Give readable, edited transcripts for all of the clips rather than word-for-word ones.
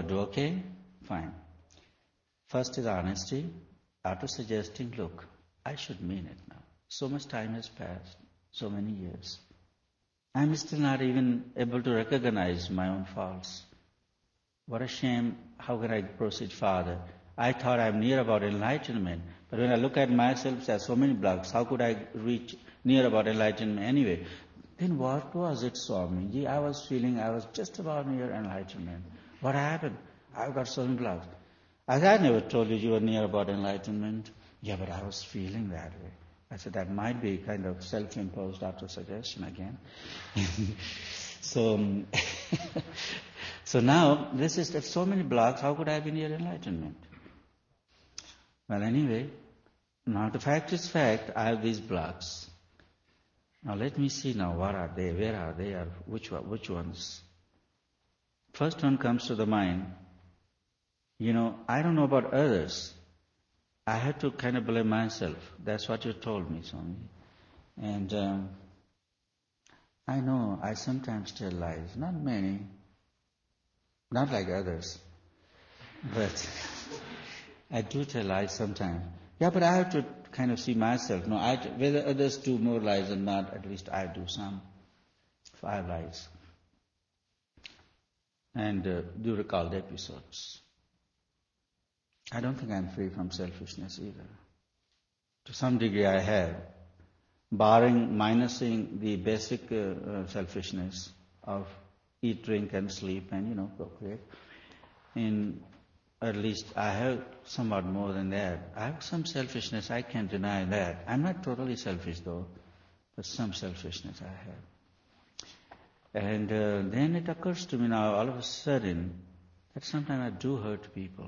do, okay? Fine. First is honesty, after suggesting, look, I should mean it now. So much time has passed, so many years. I'm still not even able to recognize my own faults. What a shame, how can I proceed further? I thought I'm near about enlightenment, but when I look at myself, there are so many blocks, how could I reach near about enlightenment anyway? Then what was it, Swamiji? I was feeling I was just about near enlightenment. What happened? I've got so many blocks. I never told you you were near about enlightenment. Yeah, but I was feeling that way. I said that might be kind of self-imposed auto-suggestion again. So, so now, this is so many blocks, how could I be near enlightenment? Well, anyway, now the fact is fact, I have these blocks. Now let me see now, what are they, where are they, or which ones? First one comes to the mind. I don't know about others. I had to kind of blame myself. That's what you told me, Swami. And I know I sometimes tell lies. Not many. Not like others. But I do tell lies sometimes. Yeah, but I have to kind of see myself. No, whether others do more lies or not, at least I do some. 5 lies. And do recall the episodes. I don't think I'm free from selfishness either. To some degree I have, minusing the basic selfishness of eat, drink and sleep and, procreate. At least I have somewhat more than that. I have some selfishness, I can't deny that. I'm not totally selfish though, but some selfishness I have. And then it occurs to me now all of a sudden that sometimes I do hurt people.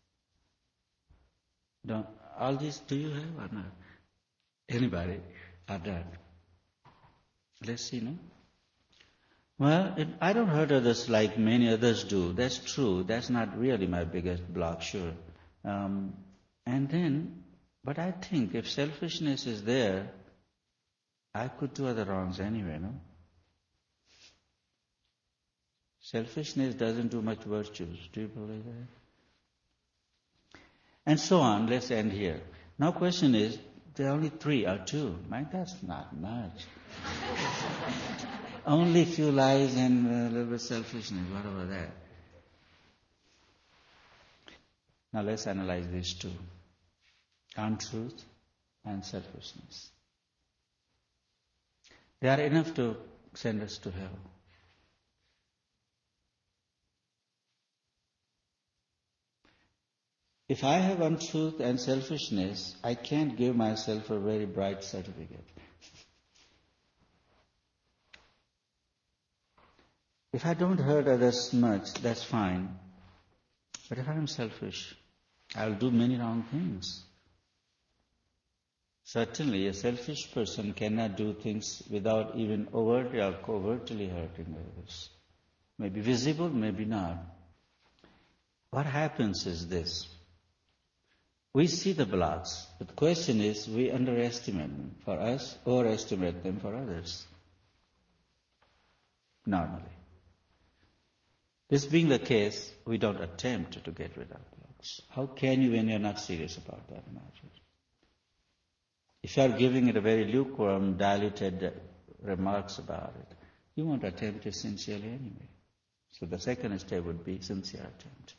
All these do you have or not? Anybody have that? Let's see, no? Well, I don't hurt others like many others do. That's true. That's not really my biggest block, sure. But I think if selfishness is there, I could do other wrongs anyway, no? Selfishness doesn't do much virtues. Do you believe that? And so on. Let's end here. Now question is, there are only 3 or 2. Man, that's not much. Only few lies and a little bit selfishness. What about that? Now let's analyze these 2. Untruth and selfishness. They are enough to send us to hell. If I have untruth and selfishness, I can't give myself a very bright certificate. If I don't hurt others much, that's fine. But if I'm selfish, I'll do many wrong things. Certainly, a selfish person cannot do things without even overtly or covertly hurting others. Maybe visible, maybe not. What happens is this. We see the blocks, but the question is, we underestimate them for us, overestimate them for others. Normally. This being the case, we don't attempt to get rid of blocks. How can you when you're not serious about that matter? If you are giving it a very lukewarm, diluted remarks about it, you won't attempt it sincerely anyway. So the second step would be sincere attempt.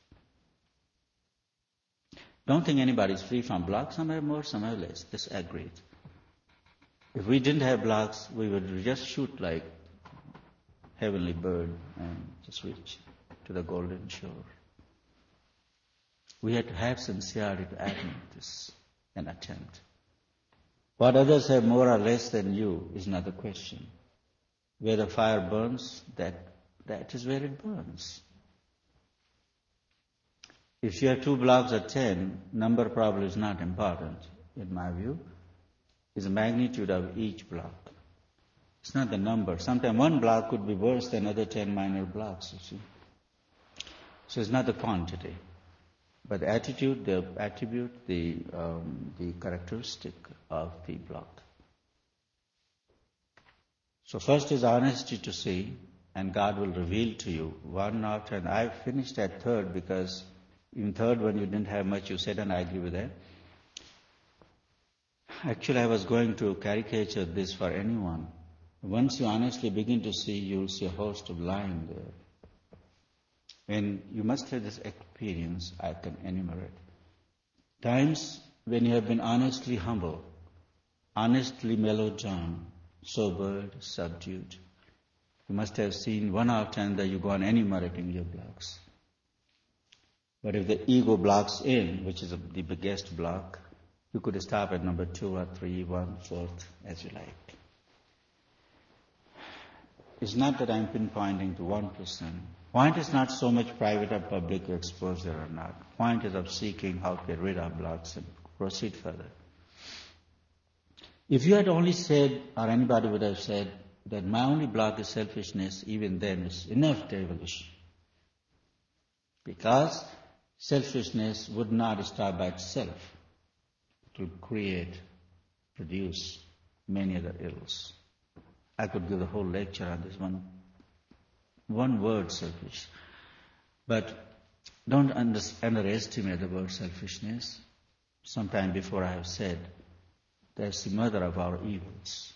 Don't think anybody is free from blocks. Some have more, some have less. This agreed. If we didn't have blocks, we would just shoot like heavenly bird and just reach to the golden shore. We had to have sincerity to admit this and attempt. What others have more or less than you is not the question. Where the fire burns, that is where it burns. If you have 2 blocks or 10, number probably is not important, in my view. It's the magnitude of each block. It's not the number. Sometimes 1 block could be worse than other 10 minor blocks, you see. So it's not the quantity, but the attitude, the attribute, the characteristic of the block. So first is honesty to see, and God will reveal to you one after. And I finished at third because in third one you didn't have much you said, and I agree with that. Actually, I was going to caricature this for anyone. Once you honestly begin to see, you'll see a host of lying there. And you must have this experience, I can enumerate. Times when you have been honestly humble, honestly mellowed down, sobered, subdued. You must have seen one after another, you go on enumerating your blocks. But if the ego blocks in, which is the biggest block, you could stop at number 2 or 3, 1, 4, as you like. It's not that I'm pinpointing to 1%. Point is not so much private or public exposure or not. Point is of seeking how to get rid of blocks and proceed further. If you had only said, or anybody would have said, that my only block is selfishness, even then it's enough devilish. Because selfishness would not start by itself. It will create, produce many other ills. I could give a whole lecture on this one word, selfish. But don't underestimate the word selfishness. Sometime before I have said, that's the mother of our evils.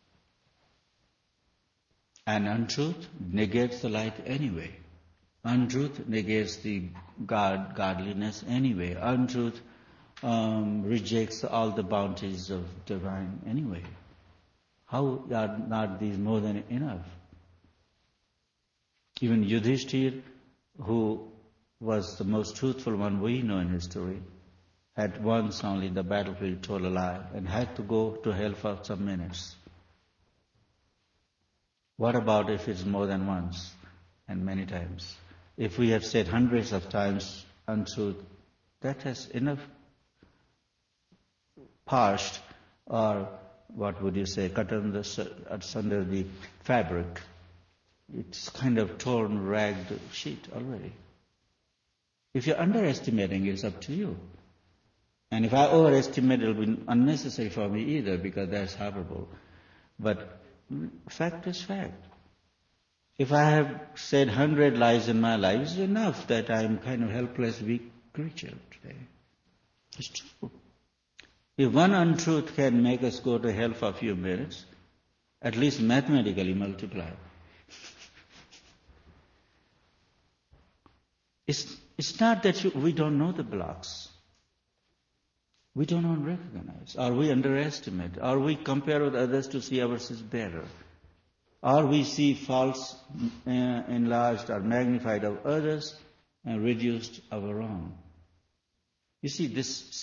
And untruth negates the light anyway. Untruth negates the godliness anyway. Untruth rejects all the bounties of divine anyway. How are not these more than enough? Even Yudhishthir, who was the most truthful one we know in history, had once only in the battlefield told a lie and had to go to hell for some minutes. What about if it's more than once and many times? If we have said hundreds of times untruth, that has enough parsed, or what would you say, cut under the fabric. It's kind of torn, ragged sheet already. If you're underestimating, it's up to you. And if I overestimate, it'll be unnecessary for me either, because that's horrible. But fact is fact. If I have said 100 lies in my life, it's enough that I'm kind of helpless, weak creature today. It's true. If one untruth can make us go to hell for a few minutes, at least mathematically multiply. It's not that we don't know the blocks. We don't recognize, or we underestimate, or we compare with others to see ours is better. Or we see faults enlarged or magnified of others and reduced our own. You see, this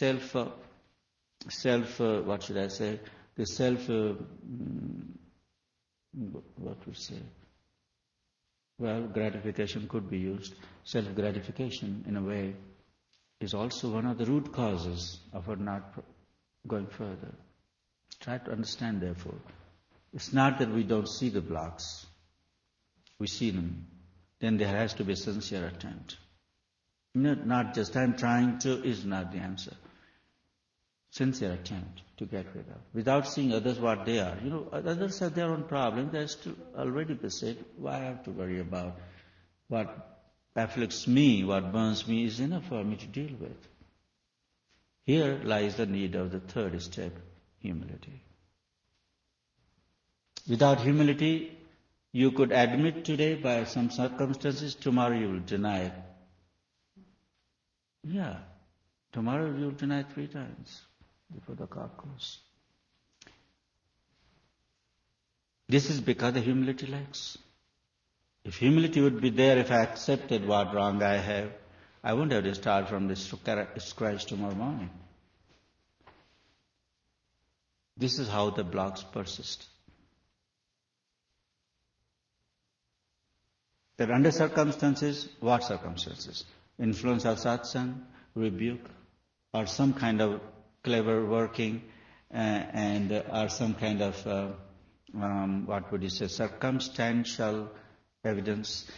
gratification could be used. Self-gratification, in a way, is also one of the root causes of our not going further. Try to understand, therefore. It's not that we don't see the blocks. We see them. Then there has to be a sincere attempt. Not just I'm trying to is not the answer. Sincere attempt to get rid of. Without seeing others what they are. Others have their own problem. They're still already beset. Why I have to worry about what afflicts me, what burns me is enough for me to deal with. Here lies the need of the third step, humility. Without humility, you could admit today by some circumstances, tomorrow you will deny it. Yeah, tomorrow you will deny 3 times before the cock crows. This is because the humility lacks. If humility would be there, if I accepted what wrong I have, I wouldn't have to start from this scratch tomorrow morning. This is how the blocks persist. That under circumstances, what circumstances? Influence of satsang, rebuke, or some kind of clever working, or some kind of, circumstantial evidence.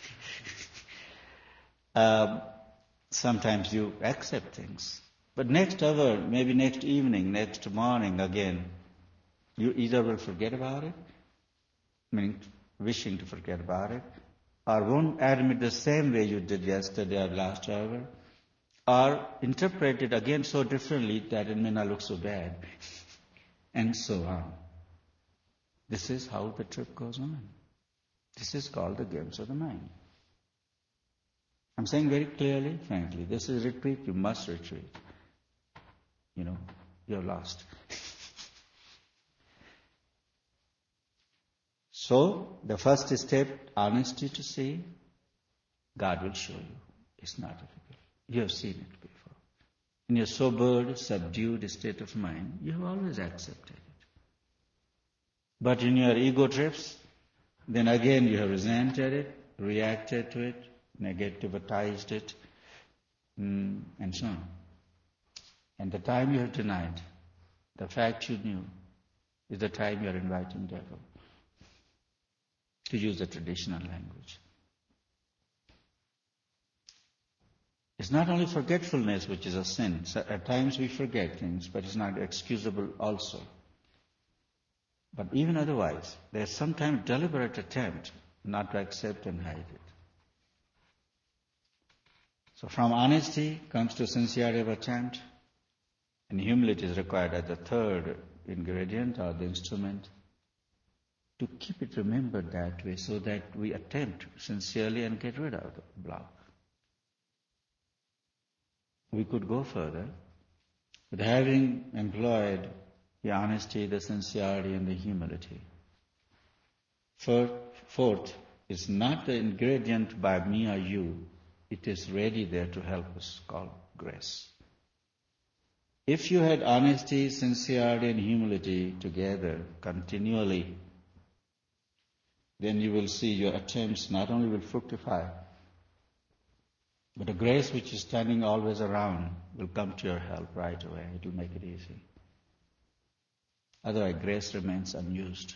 Sometimes you accept things. But next hour, maybe next evening, next morning again, you either will forget about it, meaning wishing to forget about it, or won't admit the same way you did yesterday or last hour, or interpret it again so differently that it may not look so bad, and so on. This is how the trip goes on. This is called the games of the mind. I'm saying very clearly, frankly, this is retreat, you must retreat. You're lost. So, the first step, honesty to see, God will show you. It's not difficult. You have seen it before. In your sobered, subdued state of mind, you have always accepted it. But in your ego trips, then again you have resented it, reacted to it, negativized it, and so on. And the time you have denied, the fact you knew, is the time you are inviting devil, to use the traditional language. It's not only forgetfulness which is a sin. So at times we forget things, but it's not excusable also. But even otherwise, there's sometimes deliberate attempt not to accept and hide it. So from honesty comes to sincerity of attempt, and humility is required as the third ingredient or the instrument to keep it remembered that way so that we attempt sincerely and get rid of the block. We could go further, but having employed the honesty, the sincerity, and the humility, fourth is not the ingredient by me or you, it is ready there to help us, called grace. If you had honesty, sincerity, and humility together continually, then you will see your attempts not only will fructify, but the grace which is standing always around will come to your help right away. It will make it easy. Otherwise, grace remains unused.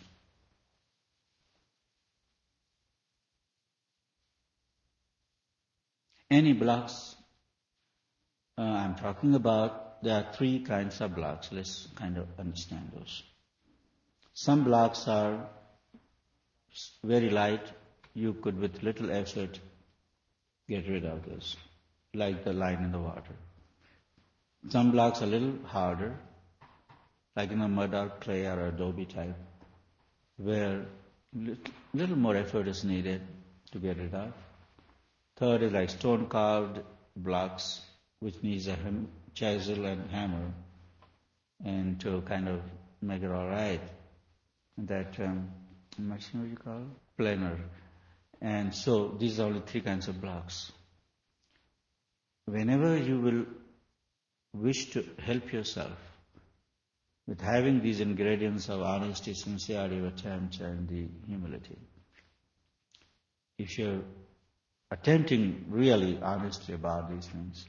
Any blocks I'm talking about, there are three kinds of blocks. Let's kind of understand those. Some blocks are very light. You could, with little effort, get rid of those, like the line in the water. Some blocks are a little harder, like in a mud or clay or adobe type, where little more effort is needed to get rid of. Third is like stone-carved blocks, which needs a chisel and hammer, and to kind of make it all right. That, I'm not sure what you call it, planer. And so these are only three kinds of blocks. Whenever you will wish to help yourself with having these ingredients of honesty, sincerity of attempt, and the humility, if you're attempting really honestly about these things,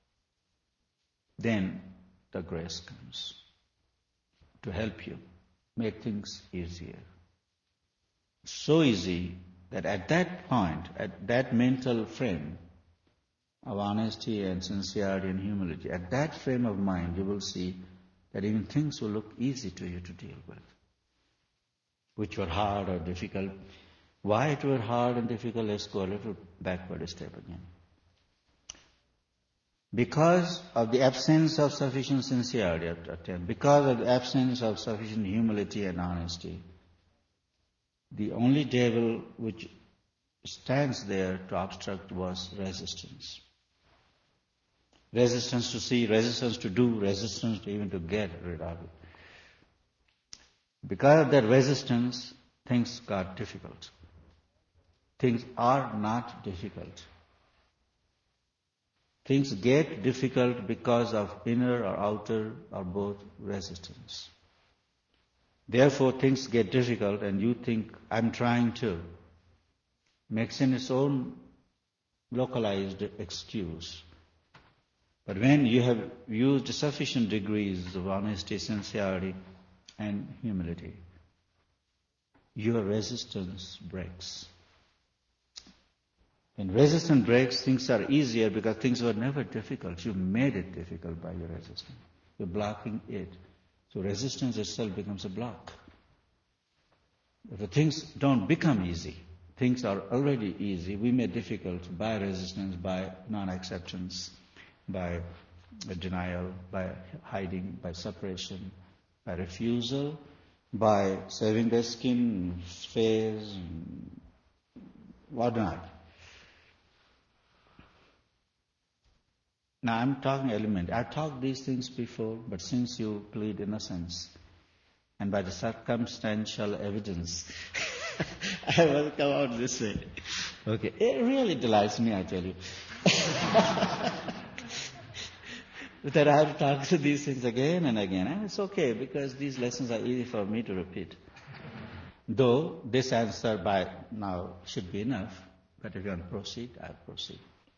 then the grace comes to help you make things easier. So easy that at that point, at that mental frame of honesty and sincerity and humility, at that frame of mind, you will see that even things will look easy to you to deal with, which were hard or difficult. Why it were hard and difficult? Let's go a little backward step again. Because of the absence of sufficient sincerity of attempt, because of the absence of sufficient humility and honesty, the only devil which stands there to obstruct was resistance. Resistance to see, resistance to do, resistance to even to get rid of it. Because of that resistance, things got difficult. Things are not difficult. Things get difficult because of inner or outer or both resistance. Therefore, things get difficult and you think, I'm trying to. Makes in its own localized excuse. But when you have used sufficient degrees of honesty, sincerity, and humility, your resistance breaks. When resistance breaks, things are easier because things were never difficult. You made it difficult by your resistance. You're blocking it. So resistance itself becomes a block. If things don't become easy, things are already easy, we make difficult by resistance, by non-acceptance, by denial, by hiding, by suppression, by refusal, by saving their skin, face, whatnot. Now I'm talking element. I've talked these things before, but since you plead innocence, and by the circumstantial evidence, I will come out this way. Okay, it really delights me, I tell you. That I have to talk to these things again and again. And it's okay, because these lessons are easy for me to repeat. Though this answer by now should be enough, but if you want to proceed, I'll proceed.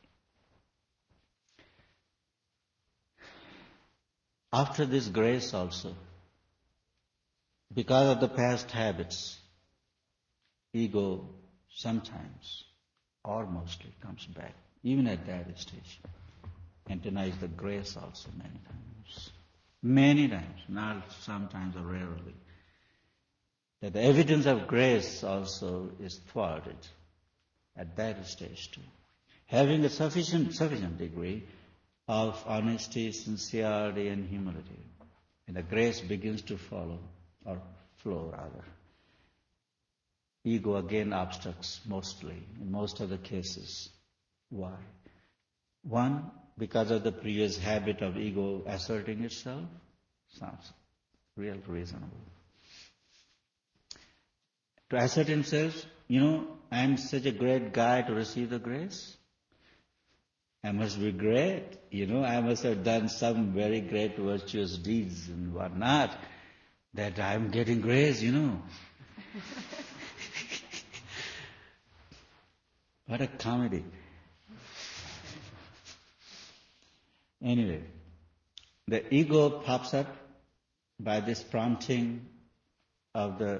After this grace also, because of the past habits, ego sometimes or mostly comes back, even at that stage, and denies the grace also many times. Many times, not sometimes or rarely. That the evidence of grace also is thwarted at that stage too. Having a sufficient degree of honesty, sincerity and humility, and the grace begins to follow, or flow rather. Ego again obstructs mostly, in most of the cases. Why? One, because of the previous habit of ego asserting itself. Sounds real reasonable. To assert himself, I'm such a great guy to receive the grace. I must be great, I must have done some very great virtuous deeds and whatnot, that I'm getting grace, What a comedy. Anyway, the ego pops up by this prompting of the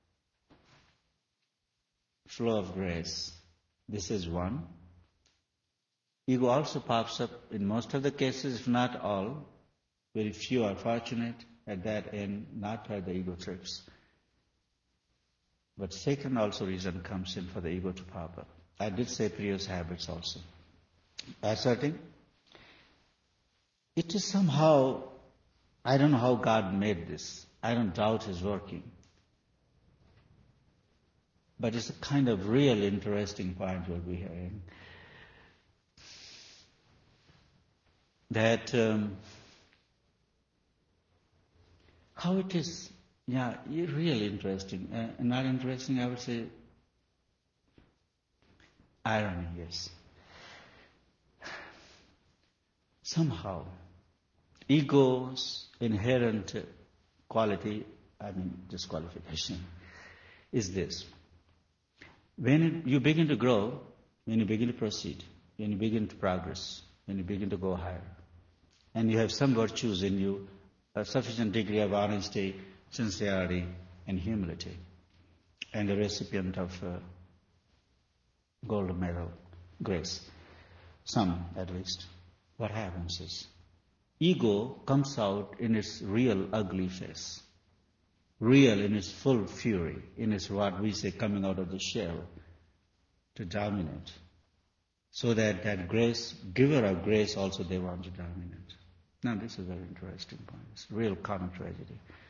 flow of grace. This is one. Ego also pops up in most of the cases, if not all. Very few are fortunate at that end, not where the ego trips. But second also reason comes in for the ego to pop up. I did say previous habits also. Asserting. It is somehow, I don't know how God made this. I don't doubt His working. But it's a kind of real interesting point we'll be hearing. That how it is, really interesting. Not interesting, I would say irony, yes. Somehow, ego's inherent quality, disqualification, is this. When you begin to grow, when you begin to proceed, when you begin to progress, when you begin to go higher, and you have some virtues in you, a sufficient degree of honesty, sincerity, and humility, and the recipient of gold medal, grace, some at least, what happens is, ego comes out in its real ugly face, real in its full fury, in its what we say coming out of the shell to dominate. So that grace, giver of grace also they want to dominate. Now this is a very interesting point. It's a real common tragedy.